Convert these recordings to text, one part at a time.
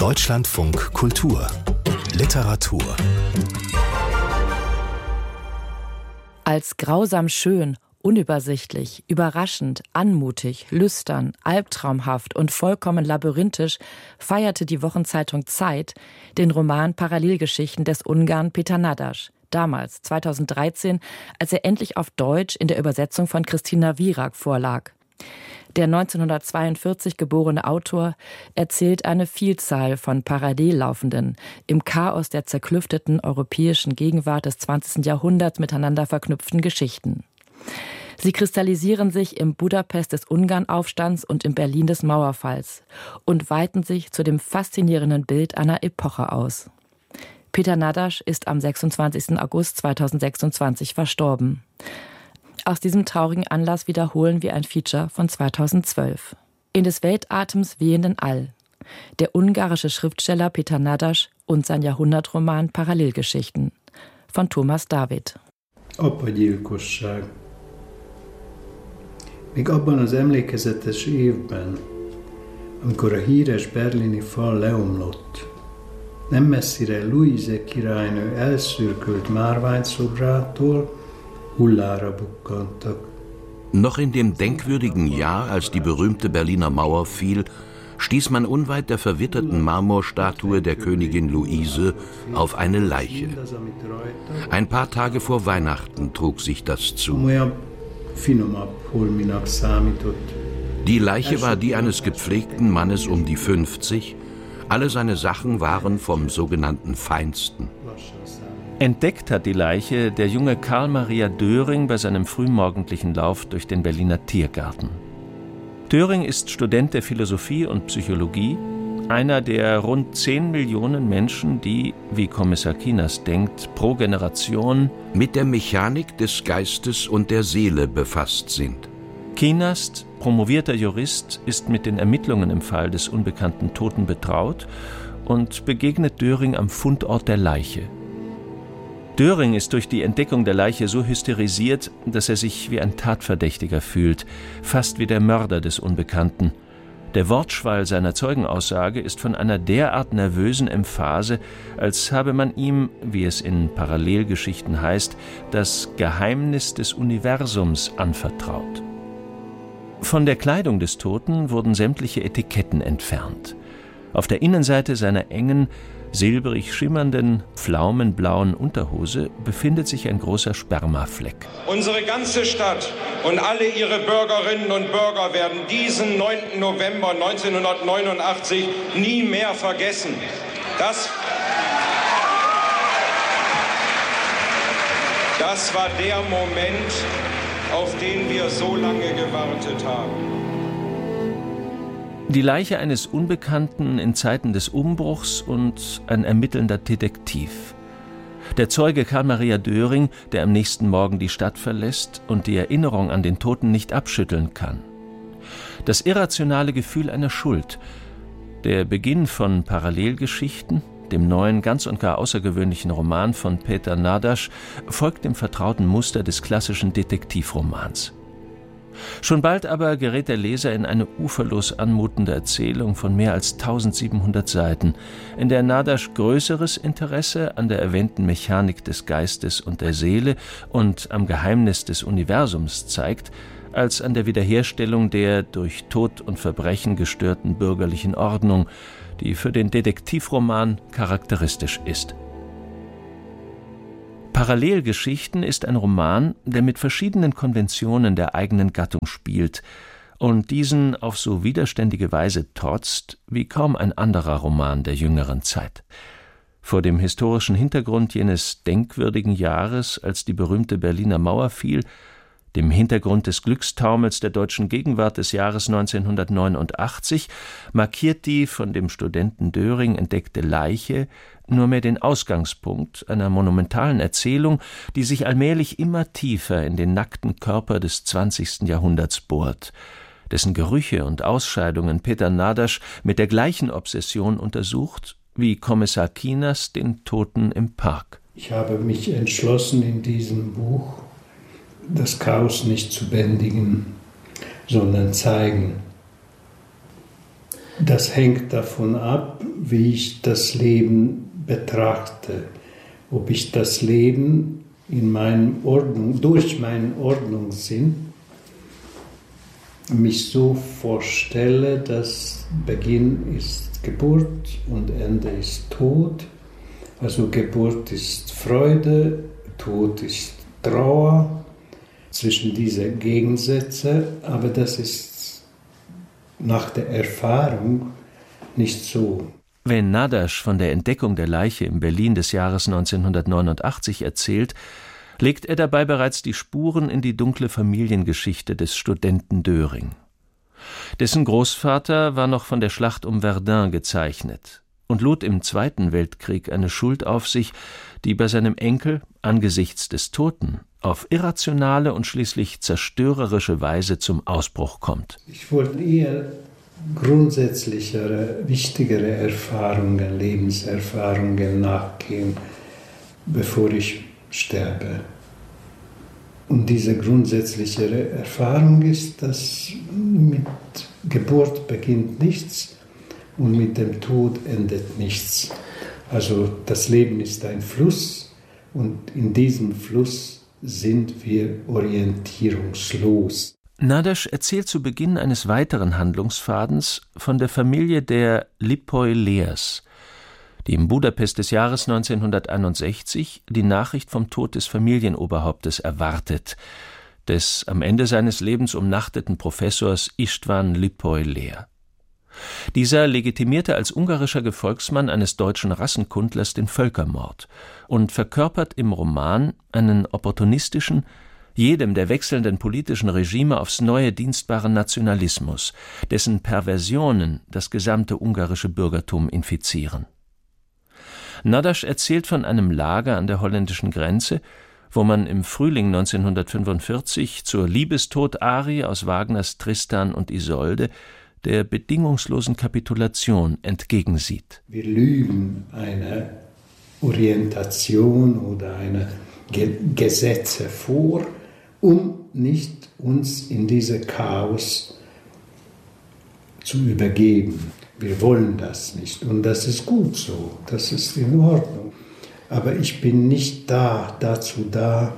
Deutschlandfunk Kultur Literatur. Als grausam schön, unübersichtlich, überraschend, anmutig, lüstern, albtraumhaft und vollkommen labyrinthisch feierte die Wochenzeitung Zeit den Roman Parallelgeschichten des Ungarn Péter Nádas, damals 2013, als er endlich auf Deutsch in der Übersetzung von Christina Wierak vorlag. Der 1942 geborene Autor erzählt eine Vielzahl von parallel laufenden, im Chaos der zerklüfteten europäischen Gegenwart des 20. Jahrhunderts miteinander verknüpften Geschichten. Sie kristallisieren sich im Budapest des Ungarnaufstands und im Berlin des Mauerfalls und weiten sich zu dem faszinierenden Bild einer Epoche aus. Péter Nádas ist am 26. August 2026 verstorben. Aus diesem traurigen Anlass wiederholen wir ein Feature von 2012. In des Weltatems wehenden All. Der ungarische Schriftsteller Péter Nádas und sein Jahrhundertroman Parallelgeschichten von Thomas David. Apagyilkosság. Még abban az emlékezetes évben, amikor a híres berlini fal leomlott, nem messzire Luise királynő elszürkült márványszobrától hullára bukkantak. Noch in dem denkwürdigen Jahr, als die berühmte Berliner Mauer fiel, stieß man unweit der verwitterten Marmorstatue der Königin Luise auf eine Leiche. Ein paar Tage vor Weihnachten trug sich das zu. Die Leiche war die eines gepflegten Mannes um die 50. Alle seine Sachen waren vom sogenannten Feinsten. Entdeckt hat die Leiche der junge Karl Maria Döring bei seinem frühmorgendlichen Lauf durch den Berliner Tiergarten. Döring ist Student der Philosophie und Psychologie, einer der rund 10 Millionen Menschen, die, wie Kommissar Kienast denkt, pro Generation mit der Mechanik des Geistes und der Seele befasst sind. Kienast, promovierter Jurist, ist mit den Ermittlungen im Fall des unbekannten Toten betraut und begegnet Döring am Fundort der Leiche. Döring ist durch die Entdeckung der Leiche so hysterisiert, dass er sich wie ein Tatverdächtiger fühlt, fast wie der Mörder des Unbekannten. Der Wortschwall seiner Zeugenaussage ist von einer derart nervösen Emphase, als habe man ihm, wie es in Parallelgeschichten heißt, das Geheimnis des Universums anvertraut. Von der Kleidung des Toten wurden sämtliche Etiketten entfernt. Auf der Innenseite seiner engen, silbrig schimmernden, pflaumenblauen Unterhose befindet sich ein großer Spermafleck. Unsere ganze Stadt und alle ihre Bürgerinnen und Bürger werden diesen 9. November 1989 nie mehr vergessen. Das war der Moment, auf den wir so lange gewartet haben. Die Leiche eines Unbekannten in Zeiten des Umbruchs und ein ermittelnder Detektiv. Der Zeuge Karl Maria Döring, der am nächsten Morgen die Stadt verlässt und die Erinnerung an den Toten nicht abschütteln kann. Das irrationale Gefühl einer Schuld. Der Beginn von Parallelgeschichten, dem neuen, ganz und gar außergewöhnlichen Roman von Péter Nádas, folgt dem vertrauten Muster des klassischen Detektivromans. Schon bald aber gerät der Leser in eine uferlos anmutende Erzählung von mehr als 1700 Seiten, in der Nádas größeres Interesse an der erwähnten Mechanik des Geistes und der Seele und am Geheimnis des Universums zeigt, als an der Wiederherstellung der durch Tod und Verbrechen gestörten bürgerlichen Ordnung, die für den Detektivroman charakteristisch ist. Parallelgeschichten ist ein Roman, der mit verschiedenen Konventionen der eigenen Gattung spielt und diesen auf so widerständige Weise trotzt wie kaum ein anderer Roman der jüngeren Zeit. Vor dem historischen Hintergrund jenes denkwürdigen Jahres, als die berühmte Berliner Mauer fiel, dem Hintergrund des Glückstaumels der deutschen Gegenwart des Jahres 1989, markiert die von dem Studenten Döring entdeckte Leiche nur mehr den Ausgangspunkt einer monumentalen Erzählung, die sich allmählich immer tiefer in den nackten Körper des 20. Jahrhunderts bohrt, dessen Gerüche und Ausscheidungen Péter Nádas mit der gleichen Obsession untersucht wie Kommissar Kienast den Toten im Park. Ich habe mich entschlossen, in diesem Buch das Chaos nicht zu bändigen, sondern zeigen. Das hängt davon ab, wie ich das Leben betrachte. Ob ich das Leben durch meinen Ordnungssinn mich so vorstelle, dass Beginn ist Geburt und Ende ist Tod. Also Geburt ist Freude, Tod ist Trauer, zwischen diese Gegensätze, aber das ist nach der Erfahrung nicht so. Wenn Nadaš von der Entdeckung der Leiche im Berlin des Jahres 1989 erzählt, legt er dabei bereits die Spuren in die dunkle Familiengeschichte des Studenten Döring. Dessen Großvater war noch von der Schlacht um Verdun gezeichnet und lud im Zweiten Weltkrieg eine Schuld auf sich, die bei seinem Enkel angesichts des Toten auf irrationale und schließlich zerstörerische Weise zum Ausbruch kommt. Ich wollte eher grundsätzlichere, wichtigere Erfahrungen, Lebenserfahrungen nachgehen, bevor ich sterbe. Und diese grundsätzlichere Erfahrung ist, dass mit Geburt beginnt nichts und mit dem Tod endet nichts. Also das Leben ist ein Fluss und in diesem Fluss sind wir orientierungslos. Nadaš erzählt zu Beginn eines weiteren Handlungsfadens von der Familie der Lipoi-Leers, die im Budapest des Jahres 1961 die Nachricht vom Tod des Familienoberhauptes erwartet, des am Ende seines Lebens umnachteten Professors István Lipoi-Leer. Dieser legitimierte als ungarischer Gefolgsmann eines deutschen Rassenkundlers den Völkermord und verkörpert im Roman einen opportunistischen, jedem der wechselnden politischen Regime aufs Neue dienstbaren Nationalismus, dessen Perversionen das gesamte ungarische Bürgertum infizieren. Nadaš erzählt von einem Lager an der holländischen Grenze, wo man im Frühling 1945 zur Liebestod-Arie aus Wagners Tristan und Isolde der bedingungslosen Kapitulation entgegensieht. Wir lügen eine Orientation oder eine Gesetze vor, um nicht uns in diese Chaos zu übergeben. Wir wollen das nicht und das ist gut so, das ist in Ordnung. Aber ich bin nicht dazu da,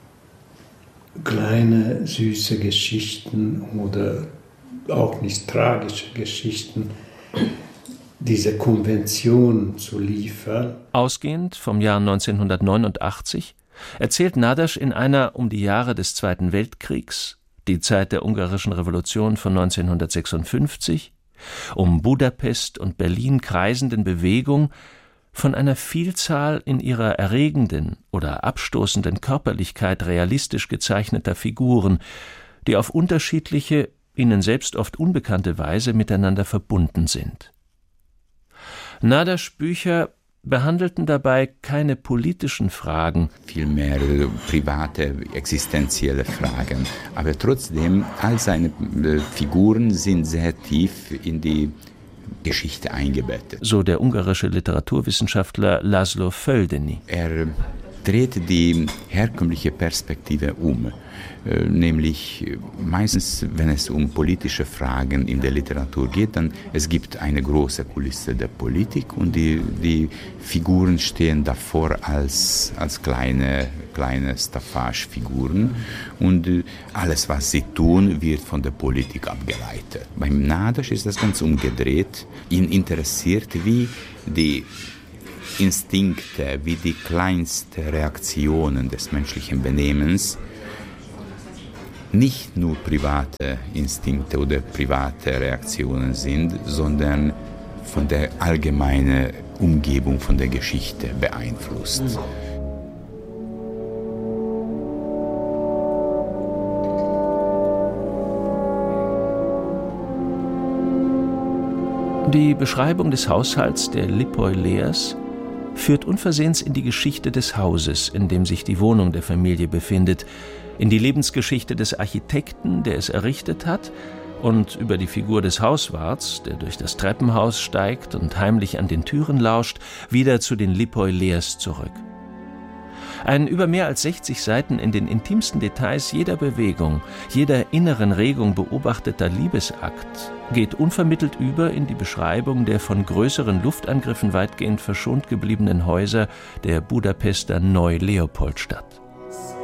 kleine, süße Geschichten oder auch nicht tragische Geschichten, diese Konvention zu liefern. Ausgehend vom Jahr 1989 erzählt Nadaš in einer um die Jahre des Zweiten Weltkriegs, die Zeit der ungarischen Revolution von 1956, um Budapest und Berlin kreisenden Bewegung von einer Vielzahl in ihrer erregenden oder abstoßenden Körperlichkeit realistisch gezeichneter Figuren, die auf unterschiedliche, ihnen selbst oft unbekannte Weise miteinander verbunden sind. Nadaš Bücher behandelten dabei keine politischen Fragen, vielmehr private, existenzielle Fragen. Aber trotzdem, all seine Figuren sind sehr tief in die Geschichte eingebettet. So der ungarische Literaturwissenschaftler Laszlo Földeny. Er dreht die herkömmliche Perspektive um. Nämlich meistens, wenn es um politische Fragen in der Literatur geht, dann es gibt eine große Kulisse der Politik und die Figuren stehen davor als kleine Staffage-Figuren und alles, was sie tun, wird von der Politik abgeleitet. Beim Nadaš ist das ganz umgedreht. Ihn interessiert, wie die Instinkte, wie die kleinsten Reaktionen des menschlichen Benehmens nicht nur private Instinkte oder private Reaktionen sind, sondern von der allgemeinen Umgebung, von der Geschichte beeinflusst. Die Beschreibung des Haushalts der Lipoi-Leers führt unversehens in die Geschichte des Hauses, in dem sich die Wohnung der Familie befindet, in die Lebensgeschichte des Architekten, der es errichtet hat, und über die Figur des Hauswarts, der durch das Treppenhaus steigt und heimlich an den Türen lauscht, wieder zu den Lipoi-Leers zurück. Ein über mehr als 60 Seiten in den intimsten Details jeder Bewegung, jeder inneren Regung beobachteter Liebesakt geht unvermittelt über in die Beschreibung der von größeren Luftangriffen weitgehend verschont gebliebenen Häuser der Budapester Neu-Leopoldstadt.